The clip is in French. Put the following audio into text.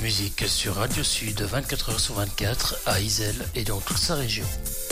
musique sur Radio Sud 24h sur 24 à Iselle et dans toute sa région.